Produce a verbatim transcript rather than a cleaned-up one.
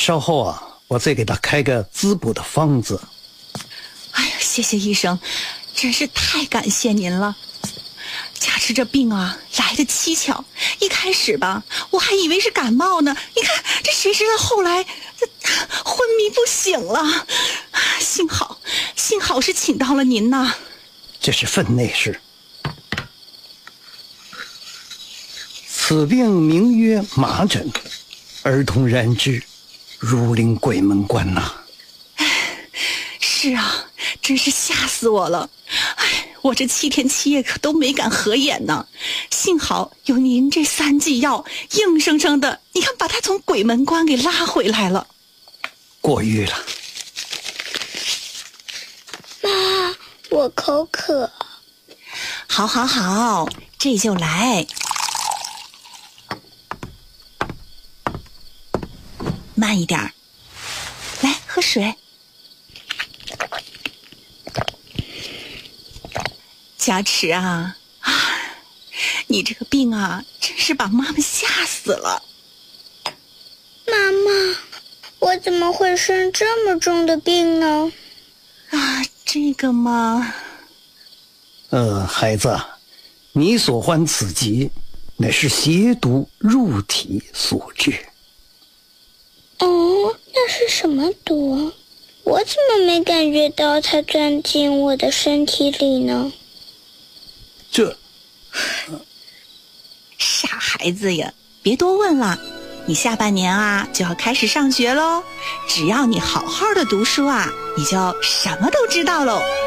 稍后啊，我再给他开个滋补的方子。 哎呀，谢谢医生，真是太感谢您了。嘉池这病啊来得蹊跷，一开始吧我还以为是感冒呢，你看这谁知道后来昏迷不醒了。幸好幸好是请到了您呐。 这是分内事。此病名曰麻疹，儿童染之，如临鬼门关呐、啊。 是啊，真是吓死我了。哎，我这七天七夜可都没敢合眼呢。幸好有您这三剂药，硬生生的，你看把他从鬼门关给拉回来了。 过誉了。 妈，我口渴。 好好好，这就来。慢一点儿，来喝水。嘉池啊啊，你这个病啊，真是把妈妈吓死了。 妈妈，我怎么会生这么重的病呢？ 啊，这个嘛…… 呃，孩子，你所患此疾，乃是邪毒入体所致。 哦，那是什么毒？我怎么没感觉到它钻进我的身体里呢？ 这…… 傻孩子呀，别多问了。你下半年啊就要开始上学喽，只要你好好的读书啊，你就什么都知道喽。